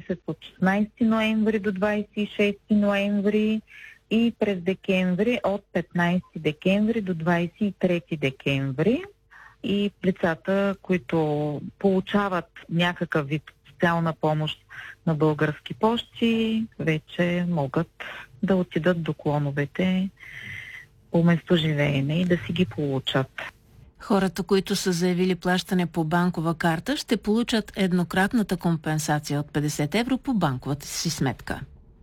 месец от 16 ноември до 26 ноември и през декември от 15 декември до 23 декември. И лицата, които получават някакъв вид социална помощ на Български пощи, вече могат да отидат до клоновете по местоживеене и да си ги получат. Хората, които са заявили плащане по банкова карта, ще получат еднократната компенсация от 50 евро по банковата си сметка.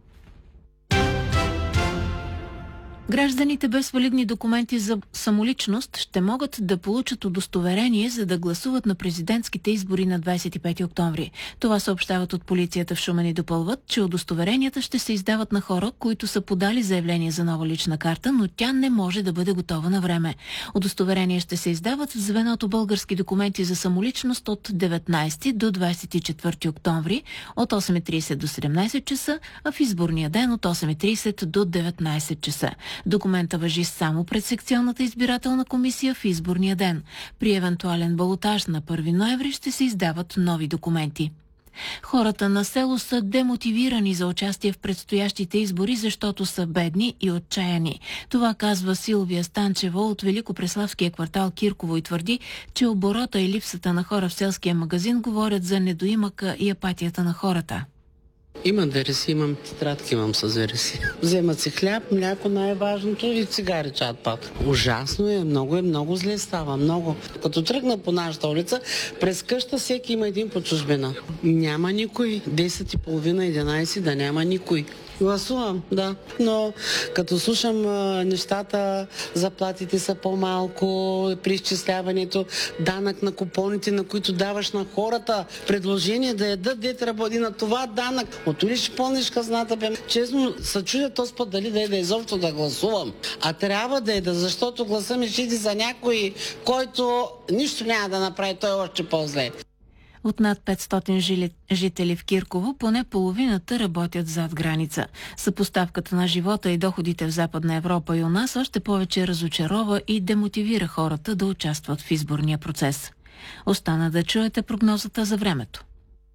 Гражданите без валидни документи за самоличност ще могат да получат удостоверение, за да гласуват на президентските избори на 25 октомври. Това съобщават от полицията в Шумен и допълват, че удостоверенията ще се издават на хора, които са подали заявление за нова лична карта, но тя не може да бъде готова на време. Удостоверения ще се издават в звеното български документи за самоличност от 19 до 24 октомври от 8:30 до 17 часа, а в изборния ден от 8:30 до 19 часа. Документа важи само пред секционната избирателна комисия в изборния ден. При евентуален балотаж на 1 ноември ще се издават нови документи. Хората на село са демотивирани за участие в предстоящите избори, защото са бедни и отчаяни. Това казва Силвия Станчева от Великопреславския квартал Кирково и твърди, че оборота и липсата на хора в селския магазин говорят за недоимъка и апатията на хората. Имам вереси, имам тетрадки, имам с вереси. Вземат си хляб, мляко, най-важното и цигари чат пак. Ужасно е, много зле става, много. Като тръгна по нашата улица, през къща всеки има един по чужбина. Няма никой. 10:30-11 да няма никой. Гласувам, да. Но като слушам нещата, заплатите са по-малко, при изчисляването, данък на купоните, на които даваш на хората, предложение да ядат, дете работи на това данък. От ли ще пълниш хазната, бе? Честно, се чудя този път дали да изобщо да гласувам. А трябва да защото гласа ми ще иде за някой, който нищо няма да направи, той още по-зле. От над 500 жители в Кирково поне половината работят зад граница. Съпоставката на живота и доходите в Западна Европа и у нас още повече разочарова и демотивира хората да участват в изборния процес. Остана да чуете прогнозата за времето.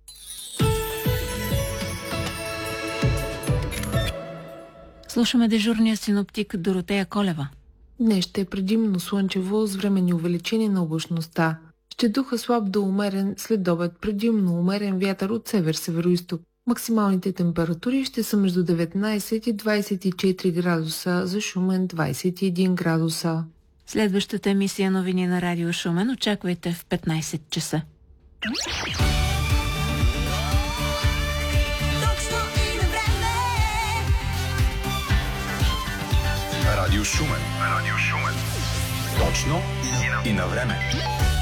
Слушаме дежурния синоптик Доротея Колева. Днес ще е предимно слънчево с временни увеличения на облачността. Ще духа слаб до умерен, след обед предимно умерен вятър от север-североизток. Максималните температури ще са между 19 и 24 градуса, за Шумен 21 градуса. Следващата емисия новини на Радио Шумен очаквайте в 15 часа. Радио Шумен. Точно и на време.